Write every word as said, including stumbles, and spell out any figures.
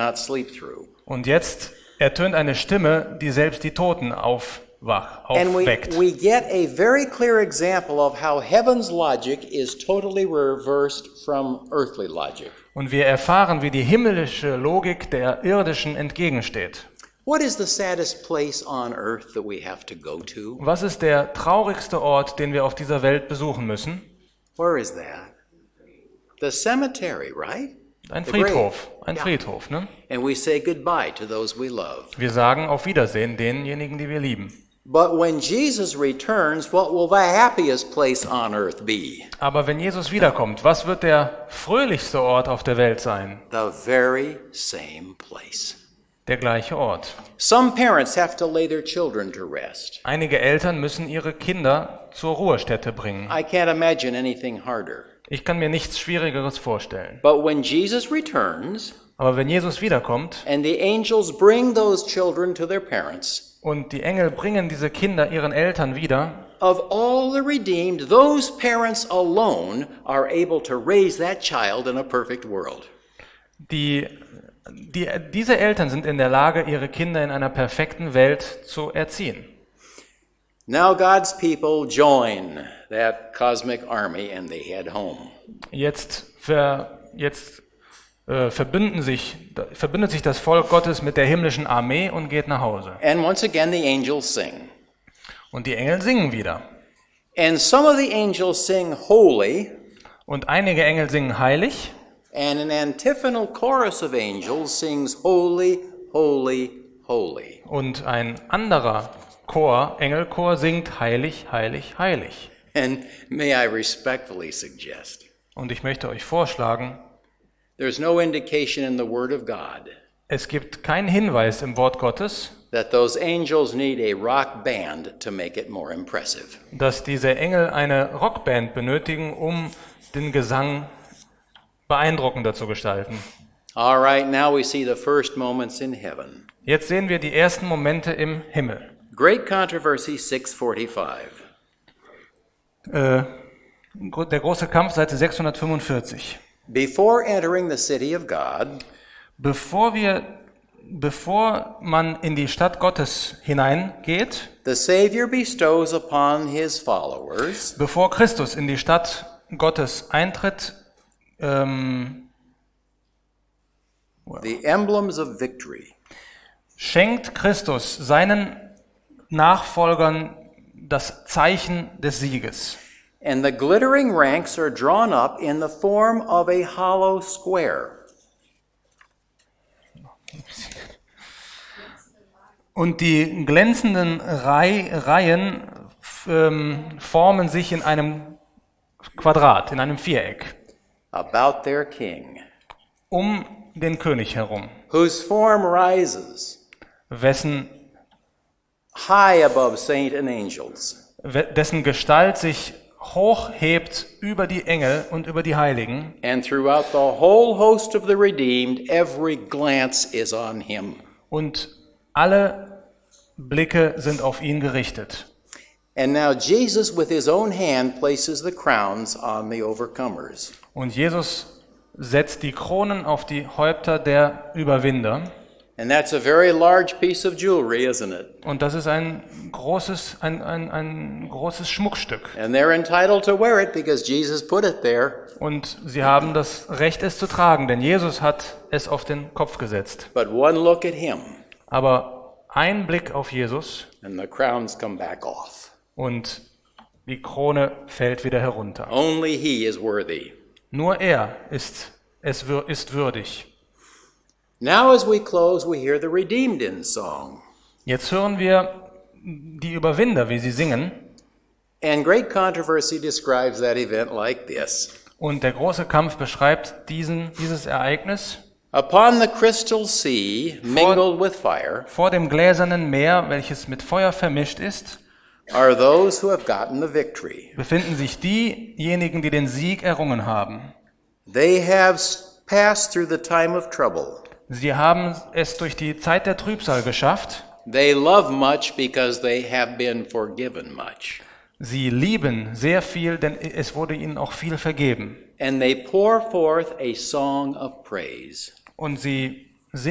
cannot sleep through. Und jetzt ertönt eine Stimme, die selbst die Toten aufwach, And we, aufweckt. we get a very clear example of how heaven's logic is totally reversed from earthly logic. Und wir erfahren, wie die himmlische Logik der irdischen entgegensteht. What is the saddest place on earth that we have to go to? Was ist der traurigste Ort, den wir auf dieser Welt besuchen müssen? Where is that? The cemetery, right? Ein The Friedhof, grave. ein Yeah. Friedhof, ne? And we say goodbye to those we love. Wir sagen auf Wiedersehen denjenigen, die wir lieben. But when Jesus returns, what will the happiest place on earth be? Aber wenn Jesus wiederkommt, was wird der fröhlichste Ort auf der Welt sein? The very same place. Der gleiche Ort. Some parents have to lay their children to rest. Einige Eltern müssen ihre Kinder zur Ruhestätte bringen. I can't imagine anything harder. Ich kann mir nichts Schwierigeres vorstellen. But when Jesus returns, Aber wenn Jesus wiederkommt and the angels bring those children to their parents, und die Engel bringen diese Kinder ihren Eltern wieder, of all the redeemed, those parents alone are able to raise that child in a perfect world. die, die, diese Eltern sind in der Lage, ihre Kinder in einer perfekten Welt zu erziehen. Now God's people join that cosmic army and they head home. Jetzt, ver, jetzt äh, verbünden sich, verbündet sich das Volk Gottes mit der himmlischen Armee und geht nach Hause. And once again the angels sing. Und die Engel singen wieder. And some of the angels sing holy, Und einige Engel singen heilig. and an antiphonal chorus of angels sings holy, holy, holy. Und ein anderer Chor, Engelchor, singt heilig, heilig, heilig. And may I respectfully suggest, Und ich möchte euch vorschlagen, there's no indication in the Word of God es gibt keinen Hinweis im Wort Gottes, that those angels need a rock band to make it more impressive. dass diese Engel eine Rockband benötigen, um den Gesang beeindruckender zu gestalten. All right, now we see the first moments in heaven. Jetzt sehen wir die ersten Momente im Himmel. Great Controversy six forty-five. Äh, der große Kampf, Seite sechshundertfünfundvierzig. Before entering the city of God, Bevor wir, bevor man in die Stadt Gottes hineingeht, the Savior bestows upon his followers bevor Christus in die Stadt Gottes eintritt, ähm, the emblems of victory. schenkt Christus seinen Nachfolgern das Zeichen des Sieges. And the glittering ranks are drawn up in the form of a hollow square. Und die glänzenden Rei- Reihen ähm, formen sich in einem Quadrat, in einem Viereck, About their king, um den König herum, whose form rises wessen, high above saint and angels. we- dessen Gestalt sich hochhebt über die Engel und über die Heiligen. And throughout the whole host of the redeemed, every glance is on him. Und alle Blicke sind auf ihn gerichtet. And now Jesus with his own hand places the crowns on the overcomers. Und Jesus setzt die Kronen auf die Häupter der Überwinder. And that's a very large piece of jewelry, isn't it? Und das ist ein großes, ein, ein, ein großes Schmuckstück. And they're entitled to wear it because Jesus put it there. Und sie haben das Recht, es zu tragen, denn Jesus hat es auf den Kopf gesetzt. But one look at him, Aber ein Blick auf Jesus and the crowns come back off. und die Krone fällt wieder herunter. Only he is worthy. Nur er ist, es wür- ist würdig. Now as we close, we hear the redeemed in song. Jetzt hören wir die Überwinder, wie sie singen. And Great Controversy describes that event like this. Und der große Kampf beschreibt diesen, dieses Ereignis. Upon the crystal sea, mingled with fire, Vor dem gläsernen Meer, welches mit Feuer vermischt ist, are those who have gotten the victory. befinden sich diejenigen, die den Sieg errungen haben. They have s- passed through the time of trouble. Sie haben es durch die Zeit der Trübsal geschafft. They love much because they have been forgiven much. Sie lieben sehr viel, denn es wurde ihnen auch viel vergeben. And they pour forth a song of praise. Und sie